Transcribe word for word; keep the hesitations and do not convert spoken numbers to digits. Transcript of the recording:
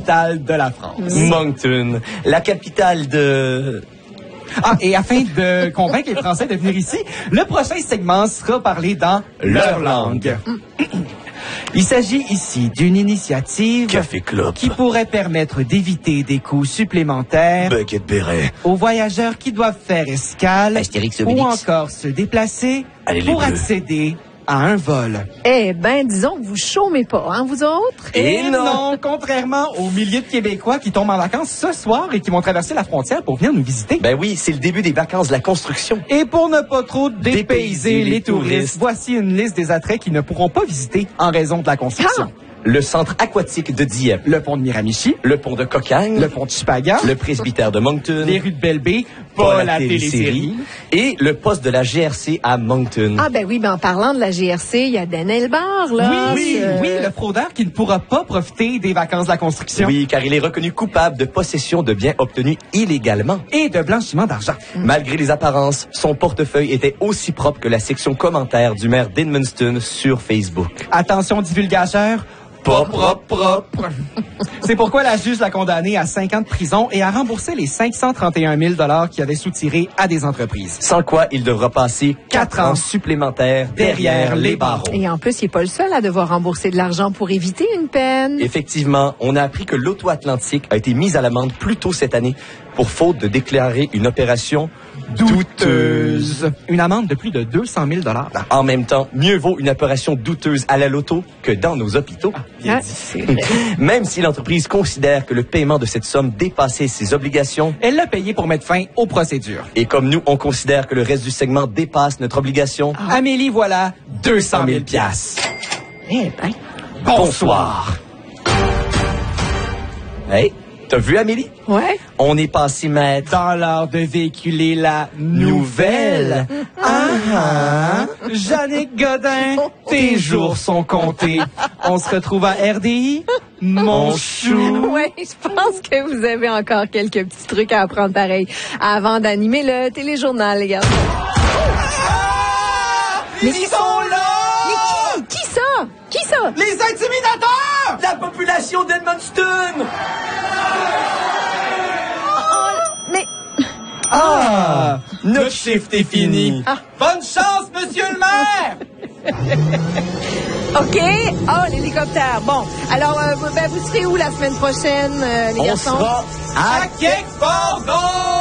capitale de la France. Moncton, la capitale de... Ah, et afin de convaincre les Français de venir ici, le prochain segment sera parlé dans leur langue. Il s'agit ici d'une initiative Café Club qui pourrait permettre d'éviter des coûts supplémentaires Bucket Béret aux voyageurs qui doivent faire escale Astérix, ou Obélix. encore se déplacer Allez, les pour bleus. accéder à un vol. Eh ben, disons que vous chômez pas, hein, vous autres? Et non. non, contrairement aux milliers de Québécois qui tombent en vacances ce soir et qui vont traverser la frontière pour venir nous visiter. Ben oui, c'est le début des vacances de la construction. Et pour ne pas trop dépayser Dépayser les, les touristes, touristes. voici une liste des attraits qu'ils ne pourront pas visiter en raison de la construction. Ah! Le centre aquatique de Dieppe, Le pont de Miramichi, le pont de Cocagne, le pont de Chupaga, le presbytère de Moncton, les rues de Belle-Baie, pas la télésérie. et le poste de la G R C à Moncton. Ah ben oui, ben en parlant de la G R C, il y a Dan Elbar, là. Oui, oui, ce- oui, le fraudeur qui ne pourra pas profiter des vacances de la construction. Oui, car il est reconnu coupable de possession de biens obtenus illégalement. Et de blanchiment d'argent. Malgré les apparences, son portefeuille était aussi propre que la section commentaires du maire d'Edmundston sur Facebook. Attention, divulgateur. Pas propre, propre. C'est pourquoi la juge l'a condamné à cinq ans de prison et à rembourser les cinq cent trente et un mille dollars qu'il avait soutirés à des entreprises. Sans quoi il devra passer Quatre quatre ans ans supplémentaires derrière les barreaux. Et en plus, il n'est pas le seul à devoir rembourser de l'argent pour éviter une peine. Effectivement, on a appris que l'Auto-Atlantique a été mise à l'amende plus tôt cette année pour faute de déclarer une opération douteuse. Une amende de plus de deux cent mille dollars. En même temps, mieux vaut une opération douteuse à la loto que dans nos hôpitaux. Ah, c'est vrai. Même si l'entreprise considère que le paiement de cette somme dépassait ses obligations, Elle l'a payé pour mettre fin aux procédures. et comme nous, on considère que le reste du segment dépasse notre obligation, Amélie, voilà deux cent mille piastres. Eh ben. bonsoir. Hey, t'as vu Amélie? Ouais. On est passé maître. Dans l'art de véhiculer la nouvelle. Ah ah. Jannick Godin, tes jours sont comptés. On se retrouve à R D I, mon chou. Ouais, je pense que vous avez encore quelques petits trucs à apprendre pareil avant d'animer le téléjournal, les gars. Ils sont là! Mais qui? Qui ça? Qui ça? Les intimidateurs! La population d'Edmundston! Mais... Ah! Notre shift est fini. Ah. Bonne chance, monsieur le maire! OK. Oh, l'hélicoptère. Bon. Alors, euh, ben, vous serez où la semaine prochaine, euh, les On garçons? sera À quelque part d'autre!